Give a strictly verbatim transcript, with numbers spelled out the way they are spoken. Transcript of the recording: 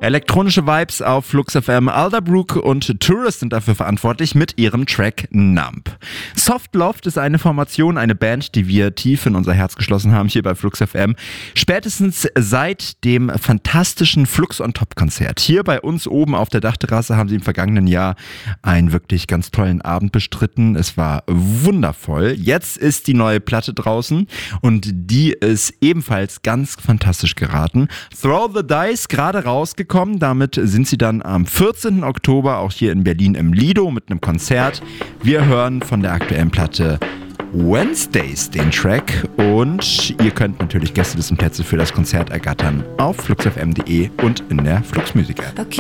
Elektronische Vibes auf Flux F M. Alderbrook und Tourist sind dafür verantwortlich mit ihrem Track Numb. Soft Loft ist eine Formation, eine Band, die wir tief in unser Herz geschlossen haben hier bei Flux F M. Spätestens seit dem fantastischen Flux on Top Konzert. Hier bei uns oben auf der Dachterrasse haben sie im vergangenen Jahr einen wirklich ganz tollen Abend bestritten. Es war wundervoll. Jetzt ist die neue Platte draußen und die ist ebenfalls ganz fantastisch geraten. Throw the Dice, gerade rausgekommen. Damit sind sie dann am vierzehnten Oktober auch hier in Berlin im Lido mit einem Konzert. Wir hören von der aktuellen Platte Wednesdays den Track und ihr könnt natürlich Gästelistenplätze für das Konzert ergattern auf flux f m punkt de und in der Flux Music App. Okay.